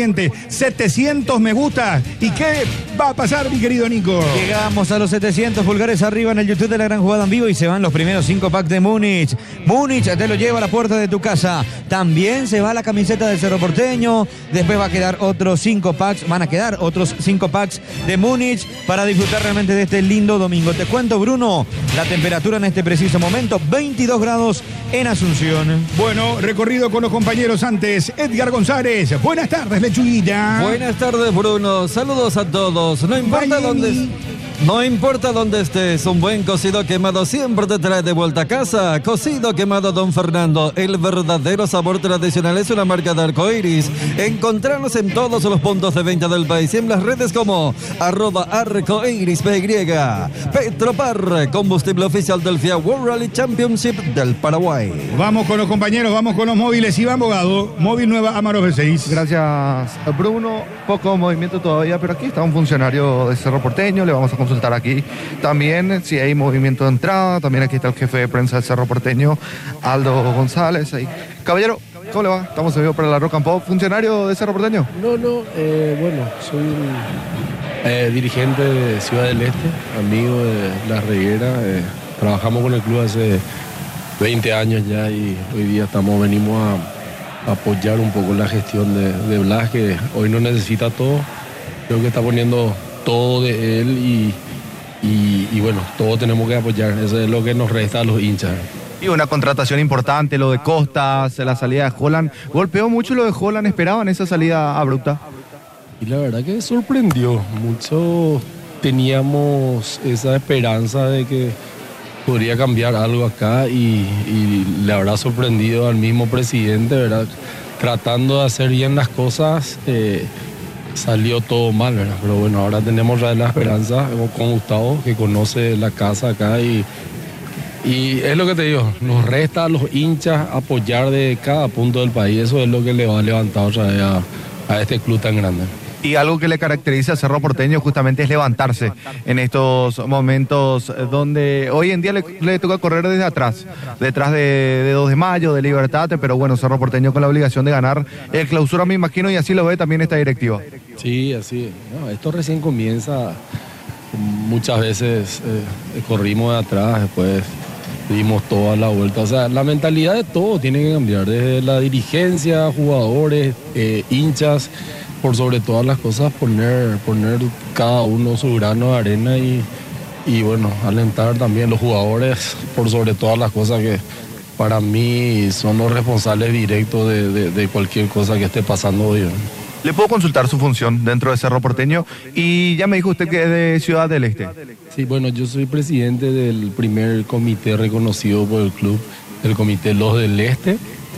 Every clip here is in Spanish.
correspondiente. 700 me gusta. ¿Y qué va a pasar, mi querido Nico? Llegamos a los 700 pulgares arriba en el YouTube de La Gran Jugada en Vivo y se van los primeros 5 packs de Múnich. Múnich te lo lleva a la puerta de tu casa. También se va la camiseta del Cerro Porteño. Después va a quedar otros 5 packs. Van a quedar otros 5 packs de Múnich para disfrutar realmente de este lindo domingo. Te cuento, Bruno, la temperatura en este preciso momento, 22 grados en Asunción. Bueno, recorrido con los compañeros antes. Edgar González. Buenas tardes, Lechuguita. Buenas tardes, Bruno. Saludos a todos. No importa dónde estés, un buen cocido quemado siempre te trae de vuelta a casa. Cocido quemado Don Fernando, el verdadero sabor tradicional, es una marca de Arcoiris. Encontrarnos en todos los puntos de venta del país y en las redes como @arcoirispy. Petropar, combustible oficial del FIA World Rally Championship del Paraguay. Vamos con los compañeros, vamos con los móviles. Iván Bogado, móvil nueva Amaro V6. Gracias, Bruno. Poco movimiento todavía, pero aquí está un funcionario de Cerro Porteño. Le vamos a consultar aquí también si hay movimiento de entrada. También aquí está el jefe de prensa del Cerro Porteño, Aldo González. Ahí. Caballero, ¿cómo le va? Estamos en vivo para la Rock and Pop. ¿Funcionario de Cerro Porteño? Bueno, soy un dirigente de Ciudad del Este, amigo de La Reguera. Trabajamos con el club hace 20 años ya y hoy día venimos a apoyar un poco la gestión de Blas, que hoy no necesita todo. Creo que está poniendo todo de él y bueno, todos tenemos que apoyar. Eso es lo que nos resta a los hinchas. Y una contratación importante, lo de Costas, la salida de Holland. ¿Golpeó mucho lo de Holland? ¿Esperaban esa salida abrupta? Y la verdad que sorprendió. Muchos teníamos esa esperanza de que podría cambiar algo acá y le habrá sorprendido al mismo presidente, ¿verdad? Tratando de hacer bien las cosas, salió todo mal, ¿verdad? Pero bueno, ahora tenemos la esperanza con Gustavo, que conoce la casa acá y es lo que te digo, nos resta a los hinchas apoyar de cada punto del país. Eso es lo que le va a levantar otra vez a este club tan grande. Y algo que le caracteriza a Cerro Porteño justamente es levantarse en estos momentos donde hoy en día le toca correr desde atrás, detrás de 2 de mayo, de Libertad, pero bueno, Cerro Porteño con la obligación de ganar el clausura, me imagino, y así lo ve también esta directiva. Sí, así es. No, esto recién comienza. Muchas veces corrimos de atrás, después dimos toda la vuelta. O sea, la mentalidad de todo tiene que cambiar, desde la dirigencia, jugadores, hinchas. Por sobre todas las cosas, poner cada uno su grano de arena y bueno, alentar también los jugadores por sobre todas las cosas, que para mí son los responsables directos de cualquier cosa que esté pasando hoy. ¿Le puedo consultar su función dentro de Cerro Porteño? Y ya me dijo usted que es de Ciudad del Este. Sí, bueno, yo soy presidente del primer comité reconocido por el club, el Comité Los del Este.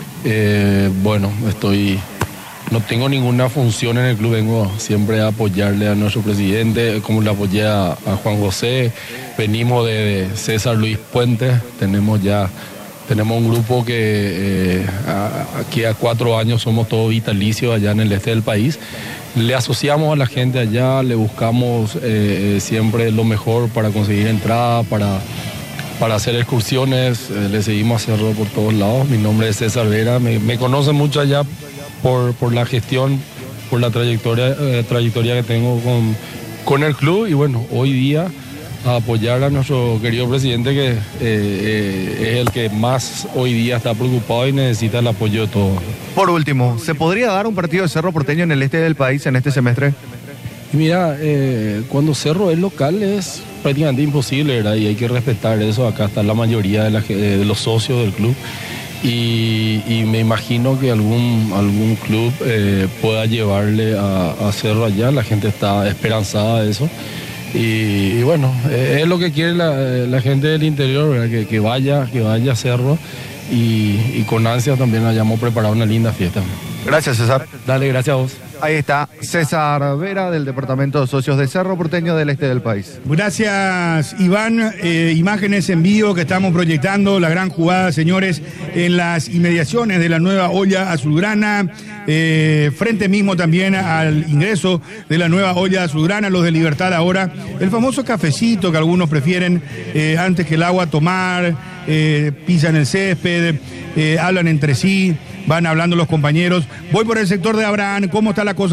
No tengo ninguna función en el club, vengo siempre a apoyarle a nuestro presidente, como le apoyé a Juan José. Venimos de César Luis Puente, tenemos un grupo que aquí a 4 años somos todos vitalicios allá en el este del país. Le asociamos a la gente allá, le buscamos siempre lo mejor para conseguir entrada, para hacer excursiones, le seguimos a Cerro por todos lados. Mi nombre es César Vera, me conocen mucho allá por la gestión, por la trayectoria que tengo con el club y bueno, hoy día a apoyar a nuestro querido presidente, que es el que más hoy día está preocupado y necesita el apoyo de todos. Por último, ¿se podría dar un partido de Cerro Porteño en el este del país en este semestre? Y mira, cuando Cerro es local es prácticamente imposible, ¿verdad? Y hay que respetar eso. Acá está la mayoría de los socios del club. Y me imagino que algún club pueda llevarle a Cerro allá. La gente está esperanzada de eso. Y bueno, es lo que quiere la gente del interior, ¿verdad? Que vaya a Cerro y con ansia también hayamos preparado una linda fiesta. Gracias, César. Dale, gracias a vos. Ahí está César Vera, del Departamento de Socios de Cerro Porteño del este del país. Gracias, Iván. Imágenes en vivo que estamos proyectando, la gran jugada, señores, en las inmediaciones de la nueva olla azulgrana, frente mismo también al ingreso de la nueva olla azulgrana, los de Libertad ahora, el famoso cafecito que algunos prefieren antes que el agua tomar, pisan el césped, hablan entre sí, van hablando los compañeros. Voy por el sector de Abraham, ¿cómo está la cosa?